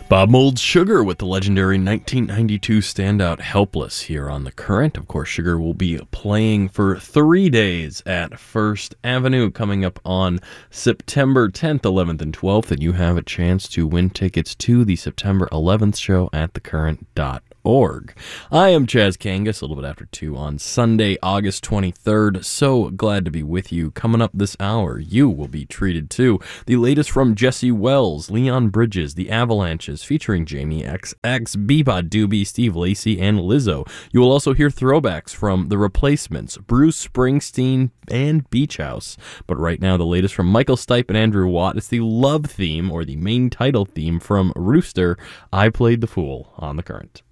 Bob Mold's Sugar with the legendary 1992 standout Helpless here on The Current. Of course, Sugar will be playing for 3 days at First Avenue coming up on September 10th, 11th, and 12th, and you have a chance to win tickets to the September 11th show at thecurrent.org. I am Chaz Kangas, a little bit after 2 on Sunday, August 23rd. So glad to be with you. Coming up this hour, you will be treated to the latest from Jesse Wells, Leon Bridges, The Avalanches, featuring Jamie XX, Bebop Doobie, Steve Lacy, and Lizzo. You will also hear throwbacks from The Replacements, Bruce Springsteen, and Beach House. But right now, the latest from Michael Stipe and Andrew Watt is the love theme, or the main title theme from Rooster, I Played the Fool on The Current.